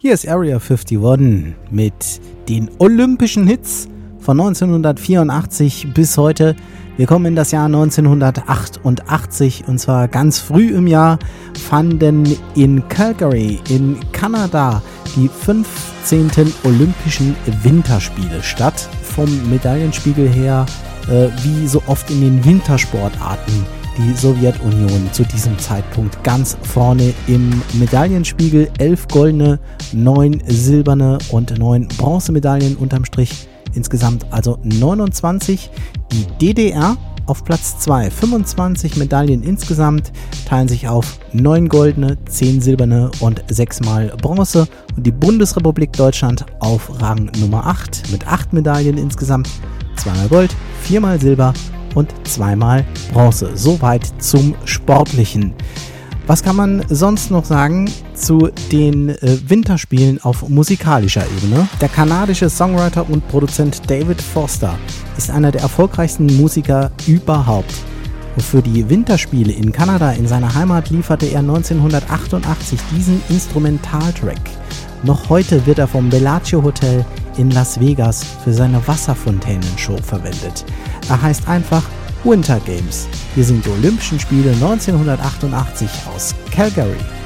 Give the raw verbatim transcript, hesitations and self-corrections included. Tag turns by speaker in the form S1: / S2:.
S1: Hier ist Area einundfünfzig mit den olympischen Hits von neunzehnhundertvierundachtzig bis heute. Wir kommen in das Jahr neunzehnhundertachtundachtzig und zwar ganz früh im Jahr fanden in Calgary in Kanada die fünfzehnten Olympischen Winterspiele statt. Vom Medaillenspiegel her, äh, wie so oft in den Wintersportarten, die Sowjetunion zu diesem Zeitpunkt ganz vorne im Medaillenspiegel. Elf goldene, neun silberne und neun Bronzemedaillen unterm Strich. Insgesamt also neunundzwanzig. Die D D R auf Platz zwei, fünfundzwanzig Medaillen insgesamt, teilen sich auf neun goldene, zehn silberne und sechs mal Bronze. Und die Bundesrepublik Deutschland auf Rang Nummer acht mit acht Medaillen insgesamt, zweimal Gold, viermal Silber und zweimal Bronze. Soweit zum Sportlichen. Was kann man sonst noch sagen zu den äh, Winterspielen auf musikalischer Ebene? Der kanadische Songwriter und Produzent David Foster ist einer der erfolgreichsten Musiker überhaupt. Und für die Winterspiele in Kanada in seiner Heimat lieferte er neunzehnhundertachtundachtzig diesen Instrumentaltrack. Noch heute wird er vom Bellagio Hotel in Las Vegas für seine Wasserfontänenshow verwendet. Er heißt einfach Winter Games. Hier sind die Olympischen Spiele neunzehnhundertachtundachtzig aus Calgary.